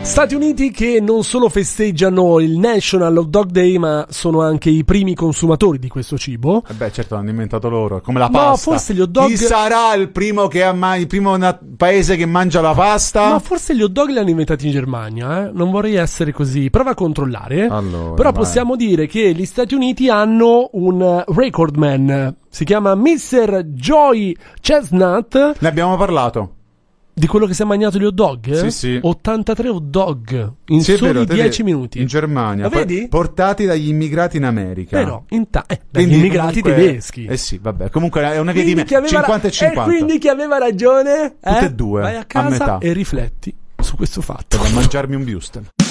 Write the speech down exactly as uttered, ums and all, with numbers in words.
Stati Uniti che non solo festeggiano il National Hot Dog Day, ma sono anche i primi consumatori di questo cibo. Eh beh, certo, l'hanno inventato loro, come la No, pasta. forse gli hot dog... Chi sarà il primo che ama... il primo na... paese che mangia la pasta? Ma forse gli hot dog li hanno inventati in Germania, eh? Non vorrei essere così. Prova a controllare. Allora, Però vai. possiamo dire che gli Stati Uniti hanno un record man. Si chiama mister Joey Chestnut. Ne abbiamo parlato. Di quello che si è mangiato gli hot dog? Sì, sì. ottantatré hot dog in Sì, è soli vero, te dieci vedi, minuti. in Germania. Lo Poi vedi? portati dagli immigrati in America. Però, in ta- eh, dagli Quindi immigrati comunque- tedeschi. Eh sì, vabbè. Comunque è una via di Quindi me- chi aveva ra- cinquanta e cinquanta. E quindi chi aveva ragione? Tutte eh? e due, Vai a a casa metà. e rifletti su questo fatto. Per mangiarmi un Wustel.